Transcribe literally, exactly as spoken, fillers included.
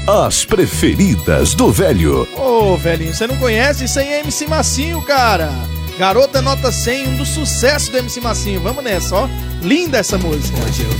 As preferidas do velho. Ô, velhinho, você não conhece? Isso aí é M C Massinho, cara. Garota Nota cem, um dos sucessos do M C Massinho. Vamos nessa, ó. Linda essa música.